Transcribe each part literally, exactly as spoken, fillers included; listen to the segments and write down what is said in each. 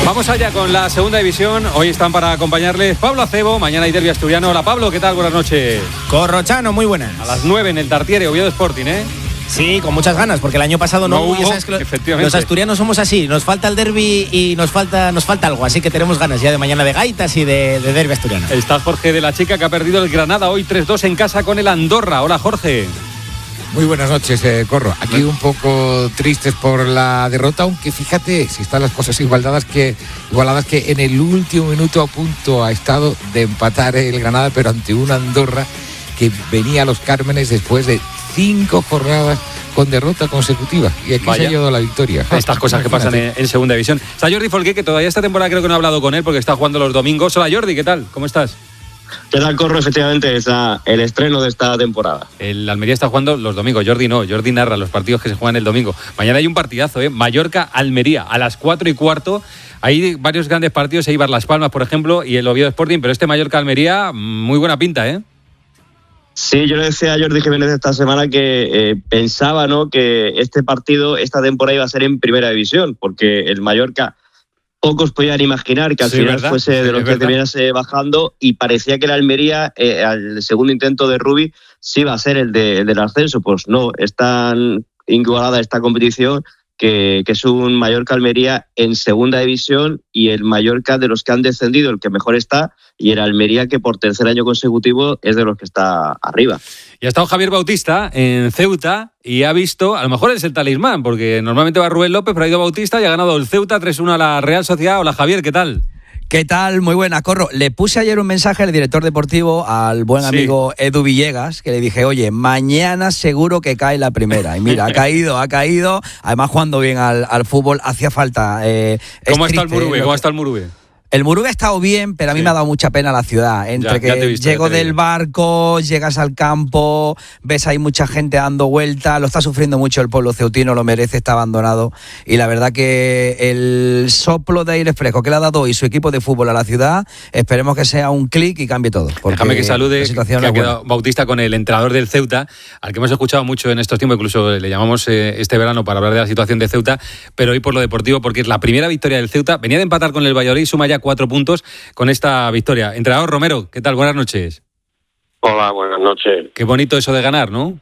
Vamos allá con la segunda división. Hoy están para acompañarles Pablo Acebo. Mañana hay derbi asturiano. Hola Pablo, ¿qué tal? Buenas noches. Corrochano, muy buenas. A las nueve en el Tartiere, Oviedo Sporting, ¿eh? Sí, con muchas ganas, porque el año pasado no, no hubo. Sabes que lo, efectivamente. Los asturianos somos así. Nos falta el derbi y nos falta, nos falta algo. Así que tenemos ganas ya de mañana de gaitas y de, de derbi asturiano. Está Jorge de la Chica, que ha perdido el Granada hoy tres dos en casa con el Andorra. Hola Jorge. Muy buenas noches, eh, Corro. Aquí un poco tristes por la derrota, aunque fíjate, si están las cosas igualadas que, igualadas que en el último minuto a punto ha estado de empatar el Granada, pero ante una Andorra que venía a los Cármenes después de cinco jornadas con derrota consecutiva. Y aquí Vaya. se ha llevado la victoria. Estas cosas que pasan en, en segunda división. Está Jordi Folqué, que todavía esta temporada creo que no he hablado con él porque está jugando los domingos. Hola Jordi, ¿qué tal? ¿Cómo estás? ¿Qué tal, Corro? Efectivamente, es la, el estreno de esta temporada. El Almería está jugando los domingos. Jordi no, Jordi narra los partidos que se juegan el domingo. Mañana hay un partidazo, ¿eh? Mallorca-Almería, a las cuatro y cuarto. Hay varios grandes partidos, Eibar Las Palmas, por ejemplo, y el Oviedo Sporting, pero este Mallorca-Almería, muy buena pinta, ¿eh? Sí, yo le decía a Jordi Jiménez esta semana que eh, pensaba, ¿no?, que este partido, esta temporada iba a ser en primera división, porque el Mallorca... Pocos podían imaginar que al sí, final ¿verdad? fuese de los sí, que terminase bajando, y parecía que el Almería, eh, al segundo intento de Rubi, sí iba a ser el, de, el del ascenso. Pues no, es tan igualada esta competición que, que es un Mallorca-Almería en segunda división, y el Mallorca de los que han descendido, el que mejor está, y el Almería que por tercer año consecutivo es de los que está arriba. Y ha estado Javier Bautista en Ceuta y ha visto, a lo mejor es el talismán, porque normalmente va Rubén López, pero ha ido Bautista y ha ganado el Ceuta tres uno a la Real Sociedad. Hola Javier, ¿qué tal? ¿Qué tal? Muy buena, Corro. Le puse ayer un mensaje al director deportivo, al buen sí. amigo Edu Villegas, que le dije, oye, mañana seguro que cae la primera. Y mira, ha caído, ha caído, además jugando bien al, al fútbol, hacía falta. Eh, ¿Cómo está el Murube? ¿Cómo está el Murube? El Murube ha estado bien, pero a mí sí. me ha dado mucha pena la ciudad. Entre ya, que ya visto, llego del barco, llegas al campo, ves ahí mucha gente dando vuelta, lo está sufriendo mucho el pueblo ceutino, lo merece, está abandonado. Y la verdad que el soplo de aire fresco que le ha dado hoy su equipo de fútbol a la ciudad, esperemos que sea un clic y cambie todo. Déjame que salude, que ha quedado Bautista con el entrenador del Ceuta, al que hemos escuchado mucho en estos tiempos, incluso le llamamos eh, este verano para hablar de la situación de Ceuta, pero hoy por lo deportivo, porque es la primera victoria del Ceuta. Venía de empatar con el Valladolid, suma ya cuatro puntos con esta victoria. Entrenador Romero, ¿qué tal? Buenas noches. Hola, buenas noches. Qué bonito eso de ganar, ¿no?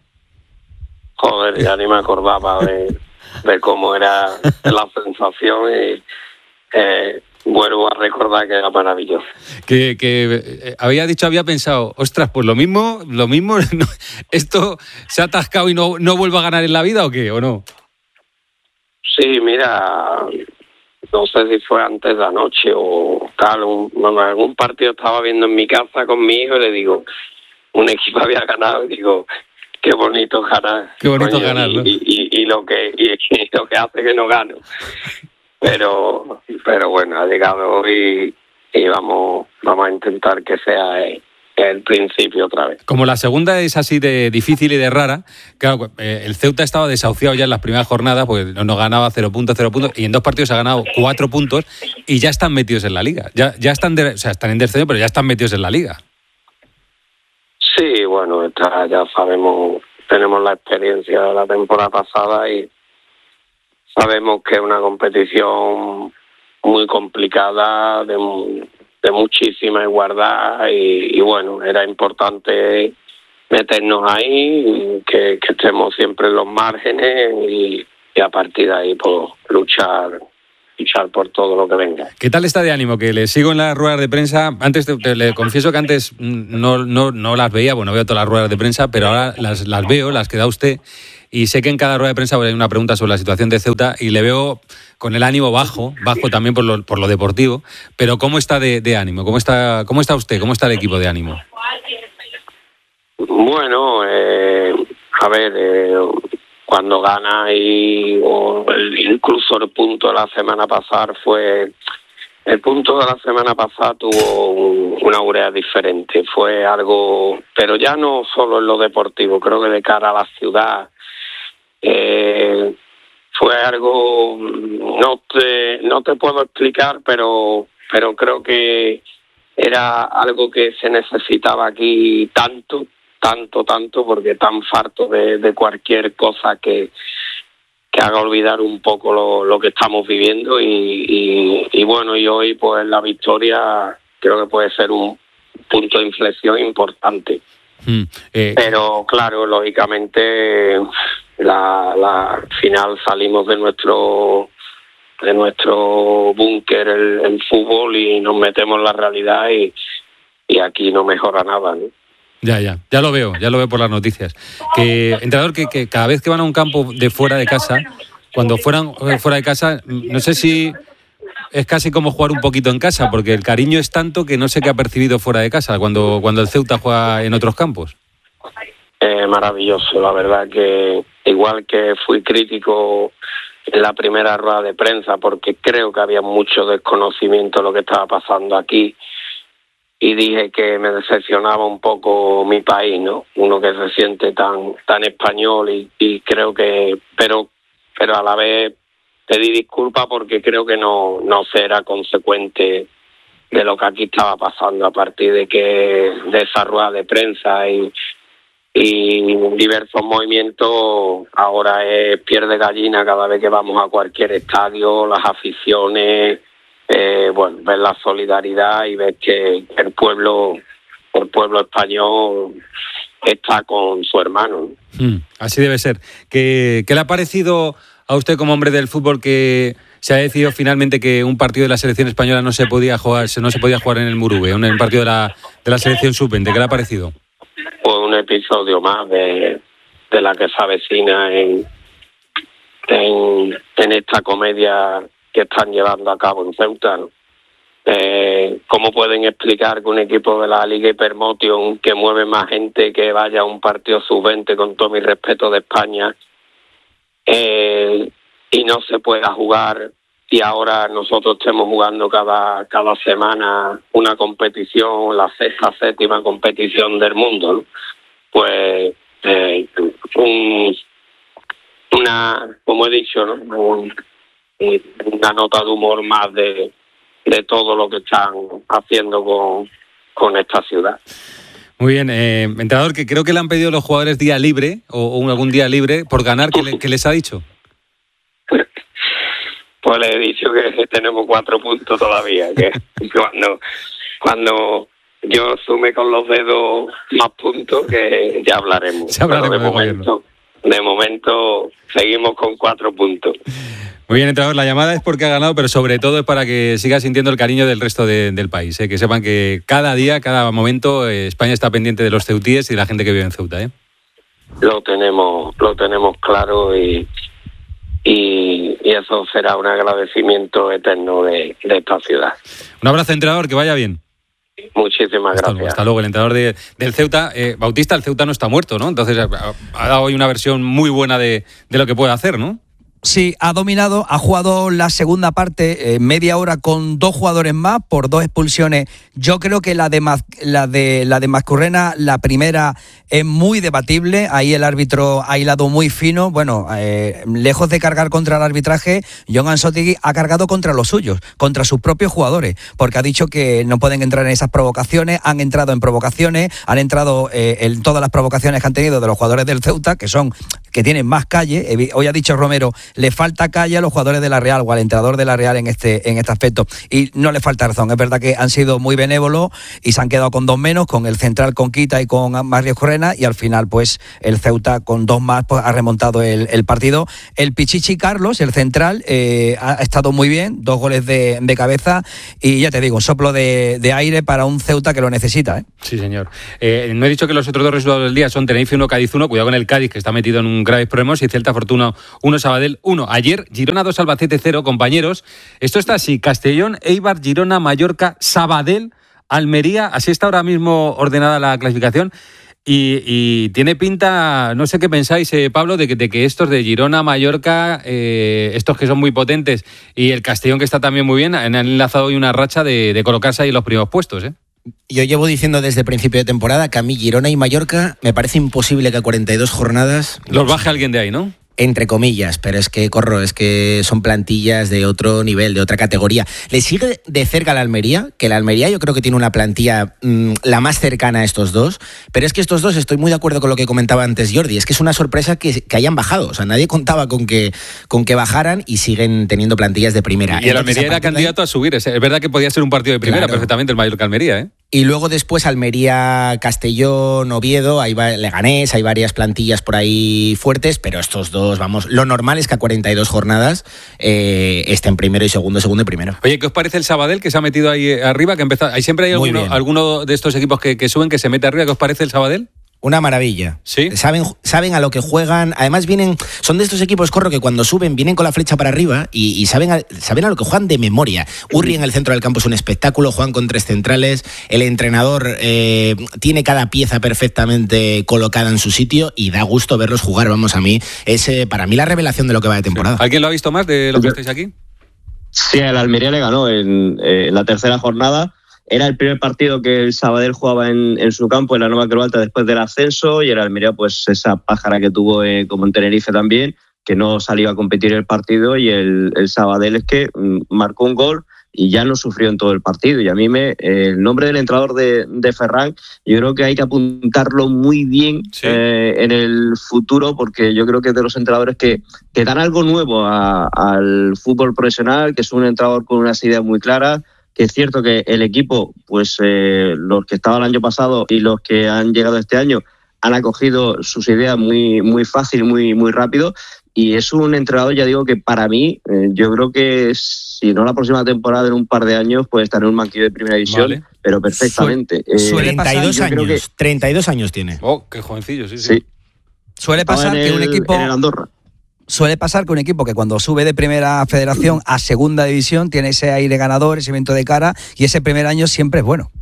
Joder, ya ni me acordaba de, de cómo era la sensación y eh, vuelvo a recordar que era maravilloso. Que, que eh, había dicho, había pensado, ostras, pues lo mismo, lo mismo, no, ¿esto se ha atascado y no, no vuelvo a ganar en la vida o qué, o no? Sí, mira... No sé si fue antes de anoche o tal, un, bueno, algún partido estaba viendo en mi casa con mi hijo y le digo, un equipo había ganado y digo, qué bonito ganar. Qué bonito coño, ganar, ¿no? Y, y, y, lo que, y, y lo que hace que no gano. Pero, pero bueno, ha llegado hoy y vamos, vamos a intentar que sea el, el principio otra vez. Como la segunda es así de difícil y de rara, claro, eh, el Ceuta estaba desahuciado ya en las primeras jornadas, porque no ganaba cero puntos, cero puntos, y en dos partidos ha ganado cuatro puntos y ya están metidos en la liga. Ya, ya están, de, o sea, están en descenso, pero ya están metidos en la liga. Sí, bueno, esta, ya sabemos, tenemos la experiencia de la temporada pasada y sabemos que es una competición muy complicada, de de muchísima igualdad y, y bueno, era importante meternos ahí, que, que estemos siempre en los márgenes y, y a partir de ahí pues luchar luchar por todo lo que venga. ¿Qué tal está de ánimo? Que le sigo en las ruedas de prensa. Antes te, te, le confieso que antes no, no, no las veía, bueno, veo todas las ruedas de prensa, pero ahora las, las veo, las que da usted, y sé que en cada rueda de prensa hay una pregunta sobre la situación de Ceuta y le veo con el ánimo bajo, bajo también por lo, por lo deportivo, pero ¿cómo está de, de ánimo? ¿Cómo está, ¿Cómo está usted? ¿Cómo está el equipo de ánimo? Bueno, eh, a ver, eh, cuando gana y o el, incluso el punto de la semana pasada fue... El punto de la semana pasada tuvo un, una aurea diferente, fue algo, pero ya no solo en lo deportivo, creo que de cara a la ciudad, eh, fue algo, no te, no te puedo explicar, pero, pero creo que era algo que se necesitaba aquí tanto, tanto, tanto, porque tan farto de, de cualquier cosa que que haga olvidar un poco lo, lo que estamos viviendo y, y, y bueno, y hoy pues la victoria creo que puede ser un punto de inflexión importante. Mm, eh. Pero claro, lógicamente la, la final salimos de nuestro de nuestro búnker el, el fútbol y nos metemos en la realidad y, y aquí no mejora nada, ¿no? Ya, ya, ya lo veo, ya lo veo por las noticias. Que, entrenador, que, que cada vez que van a un campo de fuera de casa, cuando fueran fuera de casa, no sé si es casi como jugar un poquito en casa, porque el cariño es tanto que no sé qué ha percibido fuera de casa cuando, cuando el Ceuta juega en otros campos. Eh, maravilloso, la verdad que igual que fui crítico en la primera rueda de prensa, porque creo que había mucho desconocimiento de lo que estaba pasando aquí, y dije que me decepcionaba un poco mi país, ¿no? Uno que se siente tan tan español y, y creo que, pero pero a la vez pedí disculpas porque creo que no no será consecuente de lo que aquí estaba pasando a partir de que de esa rueda de prensa y y diversos movimientos. Ahora es piel de gallina cada vez que vamos a cualquier estadio, las aficiones. Eh, bueno, ver la solidaridad y ver que el pueblo, el pueblo español está con su hermano. Mm, así debe ser. ¿Qué, ¿Qué le ha parecido a usted como hombre del fútbol que se ha decidido finalmente que un partido de la selección española no se podía jugar, no se podía jugar en el Murube, en el partido de la, de la selección sub veinte? ¿Qué le ha parecido? Pues un episodio más de, de la que se avecina en, en, en esta comedia que están llevando a cabo en Ceuta, ¿no? Eh, ¿Cómo pueden explicar que un equipo de la Liga Hypermotion, que mueve más gente que vaya a un partido sub veinte, con todo mi respeto, de España, eh, y no se pueda jugar, y ahora nosotros estemos jugando cada cada semana una competición, la sexta, séptima competición del mundo, ¿no? Pues eh, un, una, como he dicho, ¿no? Un, una nota de humor más de, de todo lo que están haciendo con, con esta ciudad. Muy bien, eh, entrenador, que creo que le han pedido los jugadores día libre o, o algún día libre por ganar. ¿Qué, le, qué les ha dicho? Pues le he dicho que tenemos cuatro puntos todavía, que cuando cuando yo sume con los dedos más puntos, que ya hablaremos. Ya hablaremos. Pero de momento, de momento seguimos con cuatro puntos. Muy bien, entrenador, la llamada es porque ha ganado, pero sobre todo es para que siga sintiendo el cariño del resto de, del país, ¿eh? Que sepan que cada día, cada momento, eh, España está pendiente de los ceutíes y de la gente que vive en Ceuta, ¿eh? Lo tenemos, lo tenemos claro y, y, y eso será un agradecimiento eterno de, de esta ciudad. Un abrazo, entrenador, que vaya bien. Muchísimas hasta gracias. Luego, hasta luego, el entrenador de, del Ceuta. Eh, Bautista, el Ceuta no está muerto, ¿no? Entonces ha, ha dado hoy una versión muy buena de, de lo que puede hacer, ¿no? Sí, ha dominado, ha jugado la segunda parte, eh, media hora con dos jugadores más por dos expulsiones. Yo creo que la de Maz, la de la de Mascurrena, la primera, es muy debatible. Ahí el árbitro ha hilado muy fino. Bueno, eh, lejos de cargar contra el arbitraje, Jon Ansotegui ha cargado contra los suyos, contra sus propios jugadores, porque ha dicho que no pueden entrar en esas provocaciones. Han entrado en provocaciones, han entrado eh, en todas las provocaciones que han tenido de los jugadores del Ceuta, que son que tienen más calle. Hoy ha dicho Romero, le falta calle a los jugadores de la Real o al entrenador de la Real en este en este aspecto, y no le falta razón. Es verdad que han sido muy benévolos y se han quedado con dos menos, con el central, con Quita y con Mario Correna, y al final pues el Ceuta con dos más pues ha remontado el, el partido. El Pichichi Carlos, el central, eh, ha estado muy bien, dos goles de, de cabeza, y ya te digo, un soplo de, de aire para un Ceuta que lo necesita, ¿eh? Sí, señor. Eh, no he dicho que los otros dos resultados del día son Tenerife uno, Cádiz uno. Cuidado con el Cádiz, que está metido en un graves problemas, y Celta Fortuna uno, Sabadell uno. Ayer, Girona dos, Albacete cero, compañeros. Esto está así: Castellón, Eibar, Girona, Mallorca, Sabadell, Almería. Así está ahora mismo ordenada la clasificación. Y, y tiene pinta, no sé qué pensáis, eh, Pablo, de que, de que estos de Girona, Mallorca, eh, estos que son muy potentes, y el Castellón, que está también muy bien, han enlazado hoy una racha de, de colocarse ahí en los primeros puestos, ¿eh? Yo llevo diciendo desde el principio de temporada que a mí Girona y Mallorca me parece imposible que a cuarenta y dos jornadas... Los baje alguien de ahí, ¿no? Entre comillas, pero es que, Corro, es que son plantillas de otro nivel, de otra categoría. Le sigue de cerca la Almería, que la Almería yo creo que tiene una plantilla mmm, la más cercana a estos dos, pero es que estos dos, estoy muy de acuerdo con lo que comentaba antes Jordi, es que es una sorpresa que, que hayan bajado, o sea, nadie contaba con que, con que bajaran y siguen teniendo plantillas de primera. Y el Almería era candidato a subir, es verdad que podía ser un partido de primera, claro, perfectamente el Mallorca Almería, ¿eh? Y luego después Almería, Castellón, Oviedo, hay Leganés, hay varias plantillas por ahí fuertes, pero estos dos, vamos, lo normal es que a cuarenta y dos jornadas eh, estén primero y segundo, segundo y primero. Oye, ¿qué os parece el Sabadell que se ha metido ahí arriba? Que empezó, ahí siempre hay alguno, alguno de estos equipos que, que suben que se mete arriba. ¿Qué os parece el Sabadell? Una maravilla. ¿Sí? Saben, saben a lo que juegan. Además vienen, son de estos equipos, Corro, que cuando suben vienen con la flecha para arriba y, y saben, a, saben a lo que juegan de memoria. Urri en el centro del campo es un espectáculo, juegan con tres centrales, el entrenador eh, tiene cada pieza perfectamente colocada en su sitio y da gusto verlos jugar. Vamos, a mí es eh, para mí la revelación de lo que va de temporada. Sí. ¿Alguien lo ha visto más de lo que estáis aquí? Sí, el Almería le ganó en eh, la tercera jornada. Era el primer partido que el Sabadell jugaba en, en su campo, en la Nueva Creu Alta, después del ascenso, y el Almería, pues esa pájara que tuvo eh, como en Tenerife también, que no salió a competir el partido, y el, el Sabadell es que mm, marcó un gol y ya no sufrió en todo el partido. Y a mí me eh, el nombre del entrenador de, de Ferran, yo creo que hay que apuntarlo muy bien, sí, eh, en el futuro, porque yo creo que es de los entrenadores que, que dan algo nuevo a, al fútbol profesional, que es un entrenador con unas ideas muy claras, que es cierto que el equipo, pues eh, los que estaban el año pasado y los que han llegado este año han acogido sus ideas muy, muy fácil, muy, muy rápido, y es un entrenador, ya digo, que para mí, eh, yo creo que si no la próxima temporada, en un par de años puede estar en un banquillo de primera división, vale, pero perfectamente. Suele eh, treinta y dos años, que... treinta y dos años tiene. Oh, qué jovencillo, sí, sí. sí. Suele pasar el, que un equipo... En el Andorra. Suele pasar que un equipo que cuando sube de primera federación a segunda división tiene ese aire ganador, ese viento de cara, y ese primer año siempre es bueno.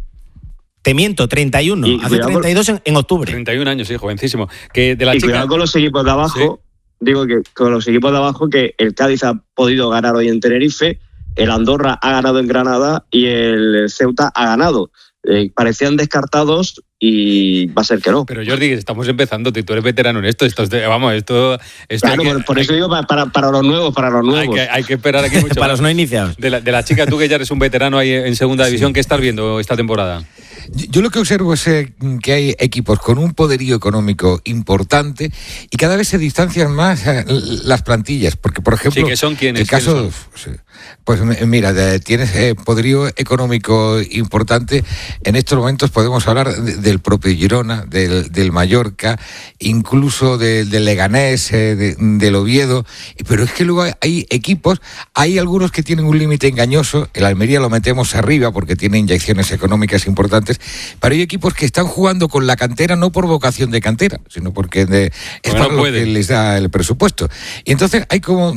Te miento, treinta y uno. Y hace treinta y dos en, en octubre. treinta y un años, sí, jovencísimo. Que de la y chica... cuidado con los equipos de abajo, sí, digo que con los equipos de abajo, que el Cádiz ha podido ganar hoy en Tenerife, el Andorra ha ganado en Granada y el Ceuta ha ganado. Eh, parecían descartados y va a ser que no. Pero Jordi, estamos empezando, tú eres veterano en esto, esto vamos, esto... esto claro, que, por eso hay, digo para, para los nuevos, para los nuevos. Hay que, hay que esperar aquí mucho. Para los no iniciados. De la, de la chica, tú que ya eres un veterano ahí en segunda división, sí, ¿qué estás viendo esta temporada? Yo, yo lo que observo es eh, que hay equipos con un poderío económico importante y cada vez se distancian más eh, las plantillas, porque por ejemplo... Sí, que son quienes. El caso, son? Pues mira, de, tienes eh, poderío económico importante. En estos momentos podemos hablar de, del propio Girona, del, del Mallorca, incluso de, del Leganés, eh, de, del Oviedo, pero es que luego hay, hay equipos, hay algunos que tienen un límite engañoso. El Almería lo metemos arriba porque tiene inyecciones económicas importantes, pero hay equipos que están jugando con la cantera no por vocación de cantera, sino porque de, es para lo que les da el presupuesto. Y entonces hay como,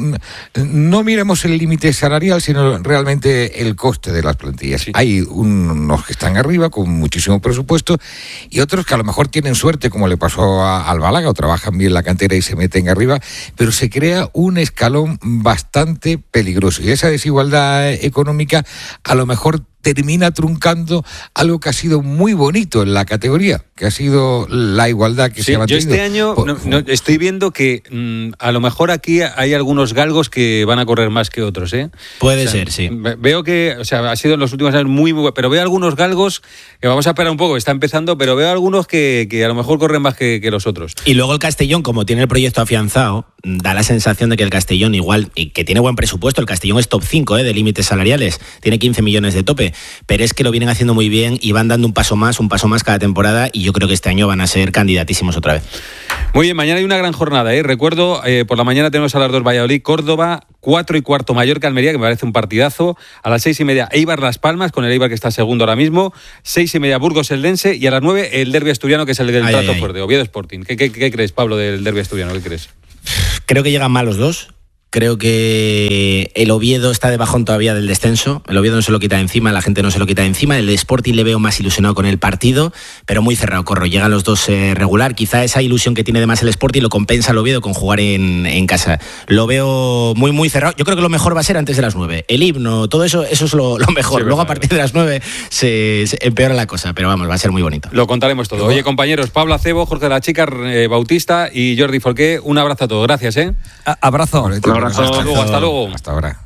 no miremos el límite salarial, sino realmente el coste de las plantillas. Sí. Hay unos que están arriba con muchísimo presupuesto y otros que a lo mejor tienen suerte, como le pasó a, al Málaga, o trabajan bien la cantera y se meten arriba, pero se crea un escalón bastante peligroso. Y esa desigualdad económica a lo mejor termina truncando algo que ha sido muy bonito en la categoría, que ha sido la igualdad que sí, se ha mantenido. Yo este año Por, no, no, estoy viendo que mmm, a lo mejor aquí hay algunos galgos que van a correr más que otros, ¿eh? Puede o sea, ser, sí. Veo que, o sea, ha sido en los últimos años muy, muy, pero veo algunos galgos que vamos a esperar un poco, está empezando, pero veo algunos que, que a lo mejor corren más que, que los otros. Y luego el Castellón, como tiene el proyecto afianzado, da la sensación de que el Castellón igual, y que tiene buen presupuesto, el Castellón es top cinco, ¿eh? De límites salariales, tiene quince millones de tope, pero es que lo vienen haciendo muy bien y van dando un paso más, un paso más cada temporada, y yo creo que este año van a ser candidatísimos otra vez. Muy bien, mañana hay una gran jornada, ¿eh? Recuerdo, eh, por la mañana tenemos a las dos Valladolid, Córdoba, cuatro y cuarto Mallorca, Almería, que me parece un partidazo, a las seis y media Eibar Las Palmas, con el Eibar que está segundo ahora mismo, seis y media Burgos Eldense, y a las nueve el derbi asturiano, que es el del ay, trato ay, fuerte, Oviedo Sporting. ¿Qué, qué, ¿Qué crees, Pablo, del derbi asturiano? ¿Qué crees? Creo que llegan mal los dos. Creo que el Oviedo está de bajón todavía del descenso. El Oviedo no se lo quita de encima, la gente no se lo quita de encima. El Sporting le veo más ilusionado con el partido, pero muy cerrado, Corro. Llegan los dos eh, regular. Quizá esa ilusión que tiene de más el Sporting lo compensa el Oviedo con jugar en, en casa. Lo veo muy, muy cerrado. Yo creo que lo mejor va a ser antes de las nueve. El himno, todo eso, eso es lo, lo mejor. Sí, Luego a partir de las nueve se, se empeora la cosa, pero vamos, va a ser muy bonito. Lo contaremos todo. Oye, compañeros, Pablo Acebo, Jorge La Chica, eh, Bautista y Jordi Folqué, un abrazo a todos. Gracias, ¿eh? A- abrazo. Un abrazo. Hasta luego, hasta luego. Hasta ahora.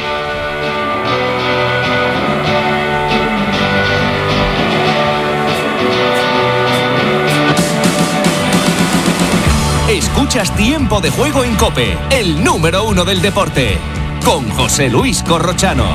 Escuchas Tiempo de Juego en COPE, el número uno del deporte, con José Luis Corrochano.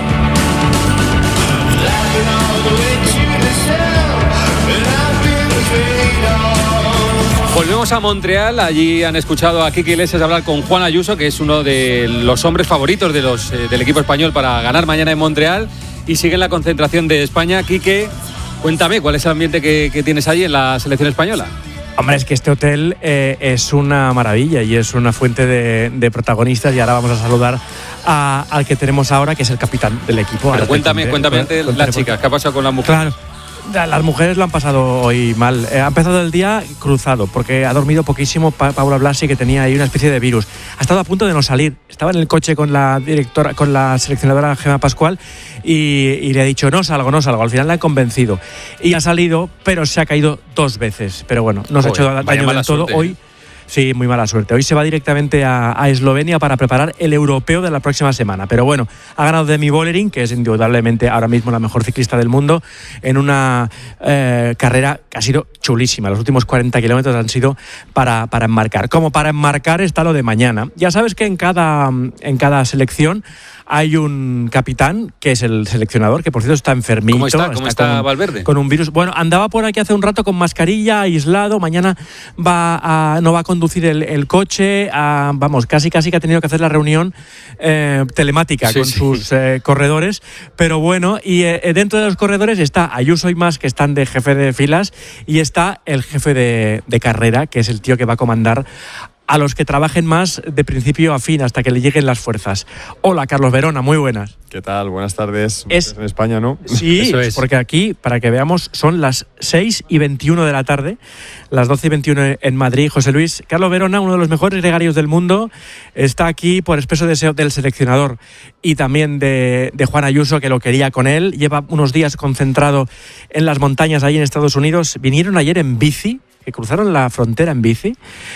Volvemos a Montreal, allí han escuchado a Quique Iglesias hablar con Juan Ayuso, que es uno de los hombres favoritos de los, eh, del equipo español para ganar mañana en Montreal, y sigue en la concentración de España. Quique, cuéntame, ¿cuál es el ambiente que, que tienes allí en la selección española? Hombre, es que este hotel eh, es una maravilla y es una fuente de, de protagonistas, y ahora vamos a saludar a, al que tenemos ahora, que es el capitán del equipo. Pero cuéntame, conté, cuéntame antes las chicas, ¿qué ha pasado con las mujeres? Claro. Las mujeres lo han pasado hoy mal. Eh, ha empezado el día cruzado porque ha dormido poquísimo pa- Paula Blasi, que tenía ahí una especie de virus. Ha estado a punto de no salir. Estaba en el coche con la directora, con la seleccionadora Gemma Pascual y, y le ha dicho no salgo, no salgo. Al final la ha convencido y ha salido, pero se ha caído dos veces. Pero bueno, no se ha hecho daño del todo. Hoy sí, muy mala suerte. Hoy se va directamente a, a Eslovenia para preparar el europeo de la próxima semana. Pero bueno, ha ganado Demi Vollering, que es indudablemente ahora mismo la mejor ciclista del mundo, en una eh, carrera que ha sido chulísima. Los últimos cuarenta kilómetros han sido para, para enmarcar. Como para enmarcar está lo de mañana. Ya sabes que en cada, en cada selección hay un capitán, que es el seleccionador, que por cierto está enfermito. ¿Cómo está? ¿Cómo está, está con, Valverde? Con un virus. Bueno, andaba por aquí hace un rato con mascarilla, aislado. Mañana va a, no va a conducir el, el coche. A, vamos, casi casi que ha tenido que hacer la reunión eh, telemática sí, con sí. sus eh, corredores. Pero bueno, y eh, dentro de los corredores está Ayuso y más, que están de jefe de filas, y está el jefe de, de carrera, que es el tío que va a comandar a los que trabajen más de principio a fin hasta que le lleguen las fuerzas. Hola, Carlos Verona, muy buenas. ¿Qué tal? Buenas tardes. Es en España, ¿no? Sí, Eso es. Porque aquí, para que veamos, son las seis y veintiuno de la tarde, las doce y veintiuno en Madrid. José Luis, Carlos Verona, uno de los mejores gregarios del mundo, está aquí por expreso deseo del seleccionador y también de, de Juan Ayuso, que lo quería con él. Lleva unos días concentrado en las montañas ahí en Estados Unidos. Vinieron ayer en bici, que cruzaron la frontera en bici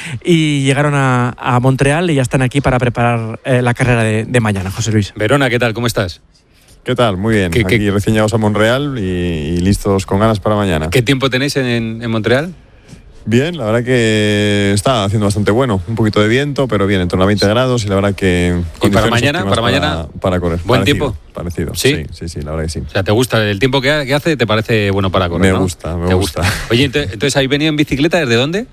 y llegaron a, a Montreal y ya están aquí para preparar eh, la carrera de, de mañana. José Luis. Verona, ¿qué tal? ¿Cómo estás? ¿Qué tal? Muy bien. ¿Qué, aquí qué? recién llegados a Montreal y, y listos con ganas para mañana. ¿Qué tiempo tenéis en, en Montreal? Bien, la verdad que está haciendo bastante bueno. Un poquito de viento, pero bien, en torno a veinte grados y la verdad que... ¿Y para mañana? ¿Para mañana? Para, para correr. ¿Buen parecido, tiempo? Parecido, ¿Sí? ¿Sí? Sí, sí, la verdad que sí. O sea, ¿te gusta el tiempo que, que hace? ¿Te parece bueno para correr? Me ¿no? gusta, me ¿Te gusta. gusta? Oye, entonces, ¿habéis venido en bicicleta? ¿Desde dónde?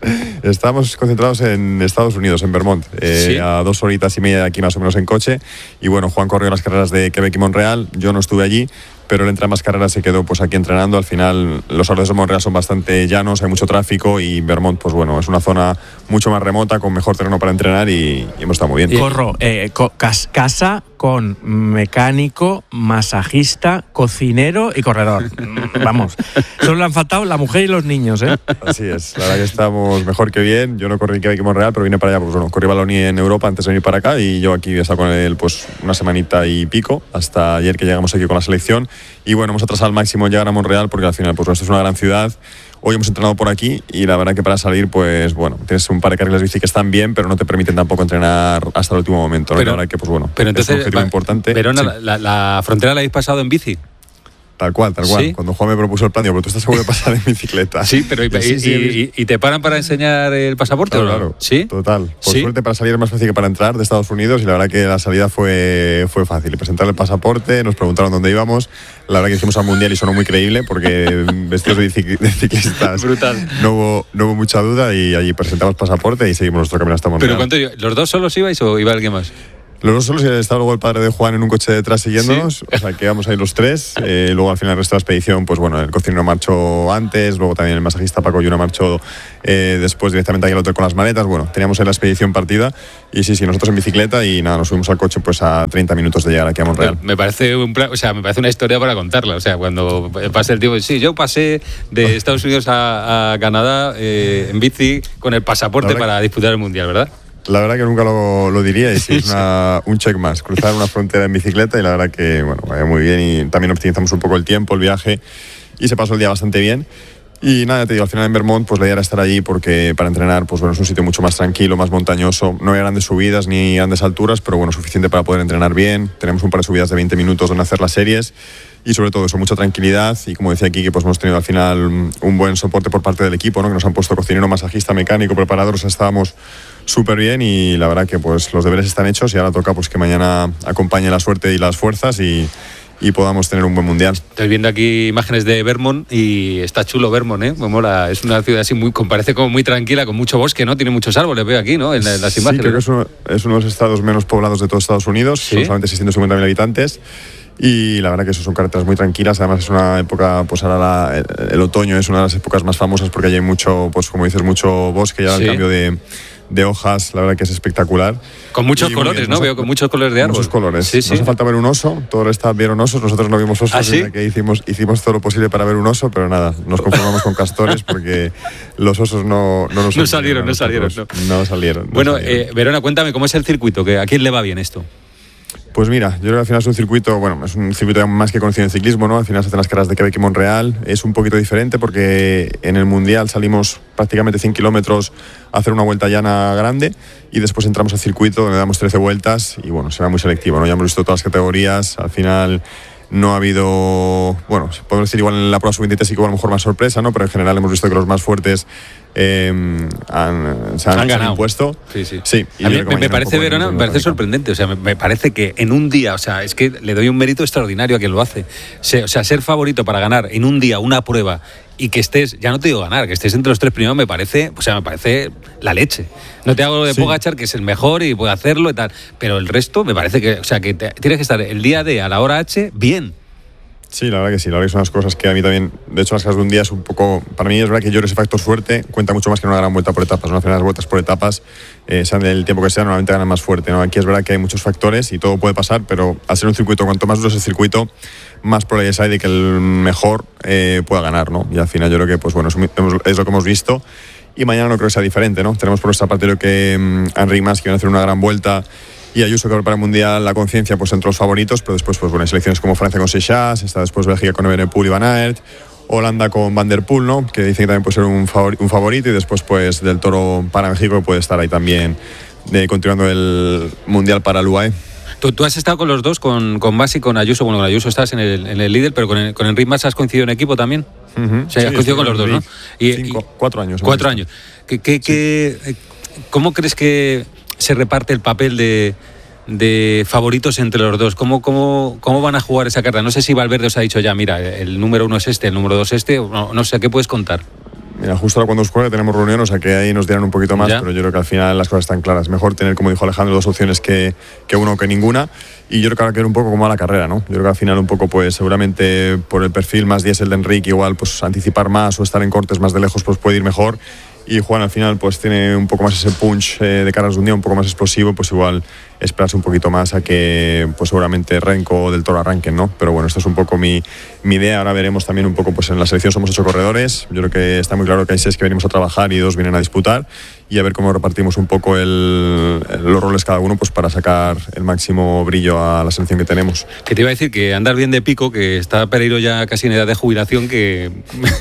Estamos concentrados en Estados Unidos, en Vermont, eh, ¿Sí? a dos horitas y media de aquí más o menos en coche. Y bueno, Juan corrió las carreras de Quebec y Montreal, yo no estuve allí, pero él entre ambas carreras se quedó pues aquí entrenando. Al final los horarios de Montreal son bastante llanos, hay mucho tráfico, y Vermont pues bueno, es una zona mucho más remota, con mejor terreno para entrenar, y, y hemos estado muy bien. Corro, eh, co- cas- casa con mecánico, masajista, cocinero y corredor. Vamos, solo le han faltado la mujer y los niños, ¿eh? Así es, la verdad que estamos mejor que bien. Yo no corrí en Quebec y Montreal, pero vine para allá, pues bueno, corrí Baloni en Europa antes de venir para acá, y yo aquí he estado con él pues una semanita y pico, hasta ayer que llegamos aquí con la selección. Y bueno, hemos atrasado al máximo llegar a Montreal, porque al final pues esto es una gran ciudad. Hoy hemos entrenado por aquí y la verdad que para salir, pues bueno, tienes un par de carriles bici que están bien, pero no te permiten tampoco entrenar hasta el último momento, ¿no? Pero, la verdad que pues bueno, pero entonces, es un objetivo va, importante. Verona, Sí. la, la frontera la habéis pasado en bici. Tal cual, tal cual. ¿Sí? Cuando Juan me propuso el plan, digo, pero tú estás seguro de pasar en bicicleta. Sí, pero ¿y, sí, y, sí, y, y te paran para enseñar el pasaporte? Claro, ¿o no? claro. ¿Sí? Total. Por ¿Sí? suerte, para salir es más fácil que para entrar de Estados Unidos, y la verdad que la salida fue, fue fácil. Presentar el pasaporte, nos preguntaron dónde íbamos. La verdad que hicimos al Mundial y sonó muy creíble, porque vestidos de, bici, de ciclistas Brutal. No hubo, no hubo mucha duda, y allí presentamos pasaporte y seguimos nuestro camino hasta Montreal. ¿Pero cuánto? ¿Los dos solos ibais o iba alguien más? Los dos solos, y estaba luego el padre de Juan en un coche detrás siguiéndonos, ¿sí? O sea, que íbamos ahí los tres. Eh, luego al final el resto de la expedición, pues bueno, el cocinero marchó antes, luego también el masajista Paco Yuna marchó eh, después directamente ahí al hotel con las maletas. Bueno, teníamos ahí la expedición partida y sí, sí, nosotros en bicicleta y nada, nos subimos al coche pues a treinta minutos de llegar aquí a Montreal. Me parece un plan, o sea, me parece una historia para contarla. O sea, cuando pase el tiempo, sí, yo pasé de Estados Unidos a, a Canadá eh, en bici con el pasaporte para que... disputar el Mundial, ¿verdad? La verdad que nunca lo, lo diría y sí, es una, un check más, cruzar una frontera en bicicleta y la verdad que, bueno, vaya muy bien y también optimizamos un poco el tiempo, el viaje y se pasó el día bastante bien. Y nada, te digo, al final en Vermont pues la idea era estar allí porque para entrenar pues bueno, es un sitio mucho más tranquilo, más montañoso, no hay grandes subidas ni grandes alturas, pero bueno, suficiente para poder entrenar bien. Tenemos un par de subidas de veinte minutos donde hacer las series y sobre todo eso, mucha tranquilidad y como decía aquí que pues hemos tenido al final un buen soporte por parte del equipo, ¿no? Que nos han puesto cocinero, masajista, mecánico, preparador, o sea, estábamos súper bien y la verdad que pues los deberes están hechos y ahora toca pues que mañana acompañe la suerte y las fuerzas y y podamos tener un buen mundial. Estoy viendo aquí imágenes de Vermont y está chulo Vermont, ¿eh? Me mola. Es una ciudad así muy, parece como muy tranquila, con mucho bosque, ¿no? Tiene muchos árboles, veo aquí, ¿no? En las imágenes. Sí, creo que es uno, es uno de los estados menos poblados de todos Estados Unidos, ¿sí? Son solamente seiscientos cincuenta mil habitantes. Y la verdad que eso son carreteras muy tranquilas, además es una época, pues ahora la, el, el otoño es una de las épocas más famosas porque allí hay mucho, pues como dices, mucho bosque y ahora sí. El cambio de, de hojas, la verdad que es espectacular. Con muchos y colores, ¿no? Veo con muchos colores de árbol. Muchos colores. Sí, sí. Nos hace falta ver un oso, todo el estado vieron osos, nosotros no vimos osos, ¿Ah, sí? que hicimos, hicimos todo lo posible para ver un oso, pero nada, nos conformamos con castores porque los osos no, no nos no salieron, no salieron. No, no salieron. No bueno, salieron. Eh, Verona, cuéntame, ¿cómo es el circuito? ¿A quién le va bien esto? Pues mira, yo creo que al final es un circuito, bueno, es un circuito más que conocido en ciclismo, ¿no? Al final se hacen las carreras de Quebec y Montreal. Es un poquito diferente porque en el Mundial salimos prácticamente cien kilómetros a hacer una vuelta llana grande y después entramos al circuito donde damos trece vueltas y bueno, será muy selectivo, ¿no? Ya hemos visto todas las categorías, al final no ha habido, bueno, podemos decir igual en la prueba sub veintitrés sí que hubo a lo mejor más sorpresa, ¿no? Pero en general hemos visto que los más fuertes eh, han, se han, han ganado. Impuesto. Sí, sí. sí a mí me, me parece, Verona, me parece sorprendente. O sea, me, me parece que en un día, o sea, es que le doy un mérito extraordinario a quien lo hace. Se, o sea, ser favorito para ganar en un día una prueba y que estés, ya no te digo ganar, que estés entre los tres primeros, me parece, o sea, me parece la leche. No te hago lo de sí. Pogačar, que es el mejor y puede hacerlo y tal, pero el resto me parece que, o sea, que te, tienes que estar el día D a la hora H bien. Sí, la verdad que sí, la verdad que son las cosas que a mí también, de hecho las casas de un día es un poco, para mí es verdad que yo creo que ese factor suerte cuenta mucho más que una gran vuelta por etapas, no hacer las vueltas por etapas, eh, sean del tiempo que sea, normalmente ganan más fuerte, ¿no? Aquí es verdad que hay muchos factores y todo puede pasar, pero al ser un circuito, cuanto más duro es el circuito, más probabilidades hay de que el mejor eh, pueda ganar, ¿no? Y al final yo creo que, pues bueno, es, es lo que hemos visto y mañana no creo que sea diferente, ¿no? Tenemos por nuestra parte creo que um, Enric Mas que van a hacer una gran vuelta y Ayuso que para el Mundial la conciencia pues entre los favoritos, pero después pues bueno, hay selecciones como Francia con Seixas, está después Bélgica con Evenepoel y Van Aert, Holanda con Van der Poel, ¿no? Que dicen que también puede ser un, favor, un favorito y después pues del Toro para México que puede estar ahí también de, continuando el Mundial para el U A E. Tú, tú has estado con los dos, con, con Mas y con Ayuso. Bueno, con Ayuso estás en el, en el líder, pero con, el, con Enric Mas has coincidido en equipo también. Uh-huh. O sea, sí, has coincidido con los dos, ¿no? Y, cinco, y, cuatro años. Cuatro años. ¿Qué, qué, sí. qué, ¿Cómo crees que se reparte el papel de, de favoritos entre los dos? ¿Cómo, cómo, ¿Cómo van a jugar esa carrera? No sé si Valverde os ha dicho ya, mira, el número uno es este, el número dos es este, no, no sé, ¿qué puedes contar? Mira, justo ahora cuando os juegue tenemos reunión, o sea que ahí nos dirán un poquito más, ¿Ya? Pero yo creo que al final las cosas están claras. Mejor tener, como dijo Alejandro, dos opciones que, que uno o que ninguna. Y yo creo que ahora queda un poco como a la carrera, ¿no? Yo creo que al final un poco, pues seguramente por el perfil más diésel de Enric, igual pues anticipar más o estar en cortes más de lejos, pues puede ir mejor. Y Juan al final pues tiene un poco más ese punch eh, de caras de un día, un poco más explosivo, pues igual esperarse un poquito más a que pues seguramente Renko o Del Toro arranquen, ¿no? Pero bueno, esto es un poco mi, mi idea. Ahora veremos también un poco, pues en la selección somos ocho corredores. Yo creo que está muy claro que hay seis que venimos a trabajar y dos vienen a disputar. Y a ver cómo repartimos un poco el, los roles cada uno pues para sacar el máximo brillo a la selección que tenemos. Que te iba a decir que andar bien de pico, que está Pereiro ya casi en edad de jubilación, que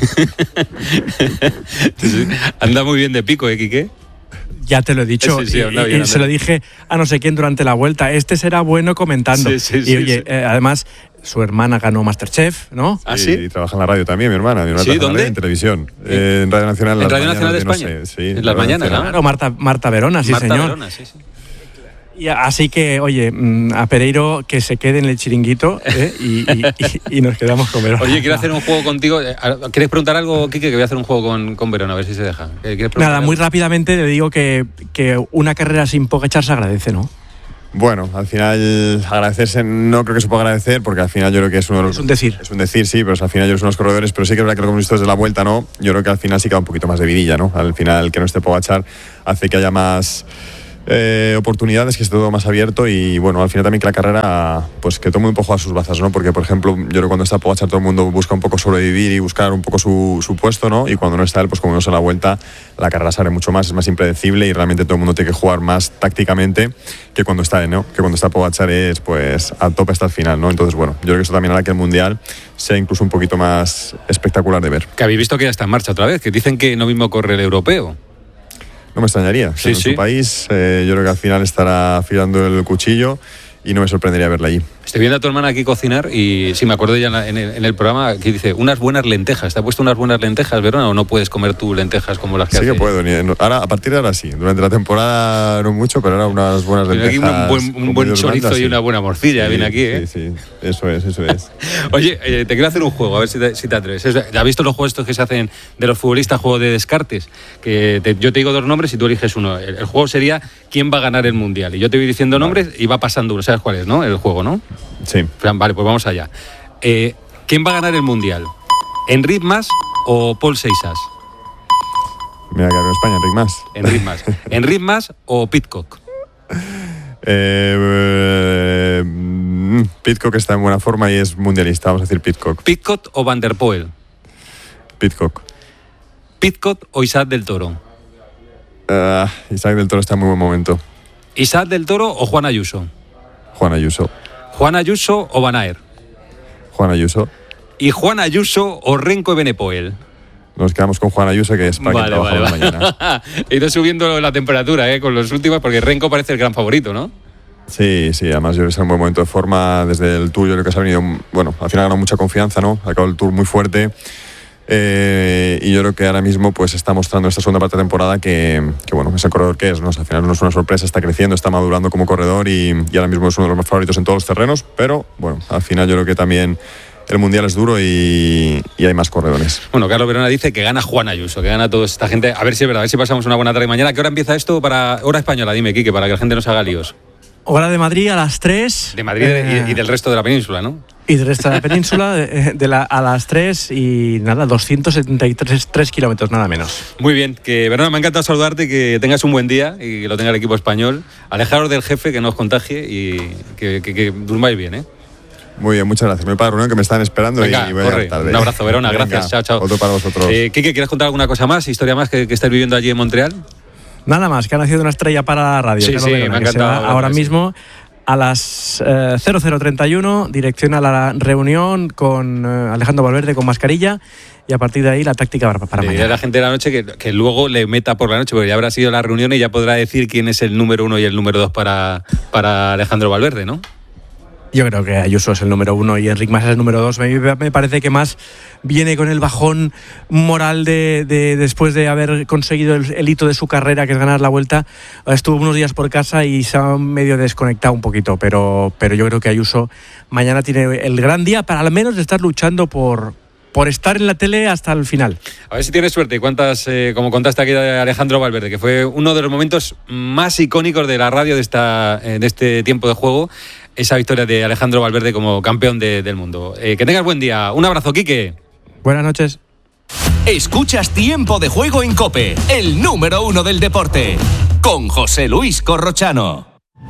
anda muy bien de pico, ¿eh, Quique? Ya te lo he dicho, sí, sí, y, bien, y se lo dije a no sé quién durante la vuelta. Este será bueno comentando. Sí, sí, y sí, oye, sí. Eh, además, su hermana ganó Masterchef, ¿no? ¿Ah, sí? Y, y trabaja en la radio también, mi hermana. Mi hermana ¿Sí? ¿Dónde? En televisión. Eh, en Radio Nacional. ¿En Radio Nacional de España? No sé, sí, en las mañanas, ¿no? Claro, Marta, Marta Verona, sí, Marta señor. Verona, sí, sí. Y así que, oye, a Pereiro que se quede en el chiringuito ¿eh? y, y, y, y nos quedamos con Verona. Oye, quiero hacer un juego contigo. ¿Quieres preguntar algo, Quique? Que voy a hacer un juego con, con Verona, a ver si se deja. Nada, algo? Muy rápidamente le digo que, que una carrera sin Pogačar se agradece, ¿no? Bueno, al final agradecerse, no creo que se pueda agradecer, porque al final yo creo que es uno de los... Es un decir. Es un decir, sí, pero al final yo son los corredores, pero sí que es verdad que lo que hemos visto desde la vuelta, ¿no? Yo creo que al final sí queda un poquito más de vidilla, ¿no? Al final que no esté Pogačar hace que haya más eh, oportunidades, que esté todo más abierto y bueno, al final también que la carrera, pues que todo el mundo pueda jugar sus bazas, ¿no? Porque, por ejemplo, yo creo que cuando está Pogačar todo el mundo busca un poco sobrevivir y buscar un poco su, su puesto, ¿no? Y cuando no está él, pues como no se la vuelta, la carrera sale mucho más, es más impredecible y realmente todo el mundo tiene que jugar más tácticamente que cuando está él, ¿no? Que cuando está Pogačar es pues a tope hasta el final, ¿no? Entonces, bueno, yo creo que eso también hará que el Mundial sea incluso un poquito más espectacular de ver. Que habéis visto que ya está en marcha otra vez, que dicen que no mismo corre el europeo. No me extrañaría. Sí, en sí. su país, eh, yo creo que al final estará afilando el cuchillo y no me sorprendería verla allí. Estoy viendo a tu hermana aquí cocinar y sí, me acuerdo ya en, la, en, el, en el programa que dice unas buenas lentejas. ¿Te ha puesto unas buenas lentejas, Verona, o no puedes comer tú lentejas como las que Sí hace? que puedo. Ahora, a partir de ahora sí. Durante la temporada no mucho, pero ahora unas buenas Viene lentejas. aquí un buen, un buen chorizo manda, y sí. una buena morcilla. Sí, viene aquí, ¿eh? Sí, sí. Eso es, eso es. Oye, eh, te quiero hacer un juego, a ver si te, si te atreves. ¿Has visto los juegos estos que se hacen de los futbolistas, juego de descartes? Que te, yo te digo dos nombres y tú eliges uno. El, el juego sería ¿quién va a ganar el Mundial? Y yo te voy diciendo vale. nombres y va pasando uno. ¿Sabes cuál es, no? El juego, ¿no? Sí. Vale, pues vamos allá. Eh, ¿Quién va a ganar el Mundial? ¿Enric Mas o Paul Seixas? Me voy a quedar con España, Enric Mas. Enric Mas. ¿Enric Mas o Pidcock? Eh, eh, Pidcock está en buena forma y es mundialista, vamos a decir Pidcock. ¿Pidcock o Van der Poel? Pidcock. ¿Pidcock o Isaac del Toro? Uh, Isaac del Toro está en muy buen momento. ¿Isaac del Toro o Juan Ayuso? Juan Ayuso. ¿Juan Ayuso o Van Aert? Juan Ayuso. ¿Y Juan Ayuso o Renko Evenepoel? Nos quedamos con Juan Ayuso, que es para vale, quien trabaja vale, vale. mañana. He ido subiendo la temperatura eh, con los últimos, porque Renko parece el gran favorito, ¿no? Sí, sí, además yo creo que está en un buen momento de forma. Desde el Tour yo creo que se ha venido, bueno, al final ha ganado mucha confianza, ¿no? Ha acabado el Tour muy fuerte. Eh, y yo creo que ahora mismo pues está mostrando esta segunda parte de temporada que, que bueno, es el corredor que es, ¿no? O sea, al final no es una sorpresa, está creciendo, está madurando como corredor y, y ahora mismo es uno de los más favoritos en todos los terrenos, pero bueno, al final yo creo que también el Mundial es duro y, y hay más corredores. Bueno, Carlos Verona dice que gana Juan Ayuso, que gana toda esta gente. A ver si es verdad, a ver si pasamos una buena tarde mañana. ¿Qué hora empieza esto para hora española? Dime, Quique, para que la gente no se haga líos. Hora de Madrid a las tres. De Madrid eh, y, y del resto de la península, ¿no? Y del resto de la península de, de la, a las tres y nada, doscientos setenta y tres kilómetros, nada menos. Muy bien, que Verona, me ha encantado saludarte, que tengas un buen día y que lo tenga el equipo español. Alejaros del jefe, que no os contagie y que, que, que durmáis bien, ¿eh? Muy bien, muchas gracias. Me voy para la reunión que me están esperando. Venga, y voy corre. a llegar tarde. Un abrazo, Verona, Venga, gracias. Chao, chao. Otro para vosotros. Eh, Quique, ¿quieres contar alguna cosa más, historia más que, que estáis viviendo allí en Montreal? Nada más, que ha nacido una estrella para la radio. Sí, sí, Verona, me ha encantado. Ahora mismo a las eh, cero cero treinta y uno, dirección a la reunión con eh, Alejandro Valverde con mascarilla y a partir de ahí la táctica para, para mañana. Le diré a la gente de la noche que, que luego le meta por la noche, porque ya habrá sido la reunión y ya podrá decir quién es el número uno y el número dos para, para Alejandro Valverde, ¿no? Yo creo que Ayuso es el número uno y Enric Mas es el número dos. Me, me parece que Mas viene con el bajón moral de, de después de haber conseguido el, el hito de su carrera, que es ganar la Vuelta. Estuvo unos días por casa y se ha medio desconectado un poquito, pero, pero yo creo que Ayuso mañana tiene el gran día para al menos estar luchando por, por estar en la tele hasta el final. A ver si tienes suerte y cuántas, eh, como contaste aquí de Alejandro Valverde, que fue uno de los momentos más icónicos de la radio de, esta, eh, de este tiempo de juego, esa victoria de Alejandro Valverde como campeón de, del mundo. Eh, que tengas buen día. Un abrazo, Quique. Buenas noches. Escuchas Tiempo de Juego en COPE, el número uno del deporte, con José Luis Corrochano.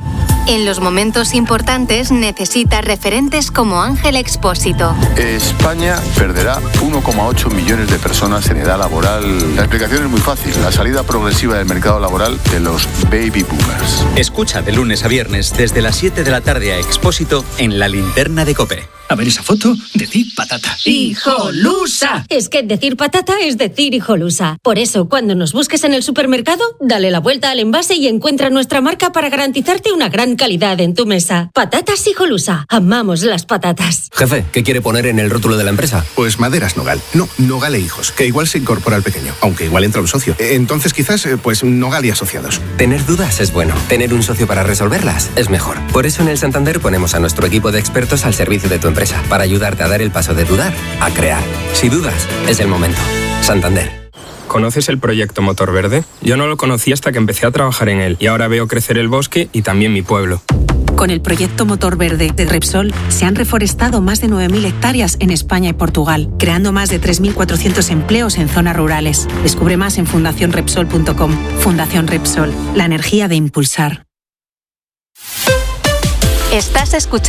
En los momentos importantes necesita referentes como Ángel Expósito. España perderá uno coma ocho millones de personas en edad laboral. La explicación es muy fácil, la salida progresiva del mercado laboral de los baby boomers. Escucha de lunes a viernes desde las siete de la tarde a Expósito en La Linterna de COPE. A ver esa foto, decir patata. ¡Hijolusa! Es que decir patata es decir hijolusa. Por eso, cuando nos busques en el supermercado, dale la vuelta al envase y encuentra nuestra marca para garantizarte una gran calidad en tu mesa. Patatas Hijolusa. Amamos las patatas. Jefe, ¿qué quiere poner en el rótulo de la empresa? Pues Maderas Nogal. No, Nogal e Hijos, que igual se incorpora al pequeño, aunque igual entra un socio. Entonces quizás, pues Nogal y Asociados. Tener dudas es bueno. Tener un socio para resolverlas es mejor. Por eso en el Santander ponemos a nuestro equipo de expertos al servicio de tu empresa, para ayudarte a dar el paso de dudar a crear. Si dudas, es el momento. Santander. ¿conoces el proyecto Motor Verde? Yo no lo conocí hasta que empecé a trabajar en él y ahora veo crecer el bosque y también mi pueblo. Con el proyecto Motor Verde de Repsol se han reforestado más de nueve mil hectáreas en España y Portugal, creando más de tres mil cuatrocientos empleos en zonas rurales. Descubre más en fundación repsol punto com. Fundación Repsol, la energía de impulsar. Estás escuchando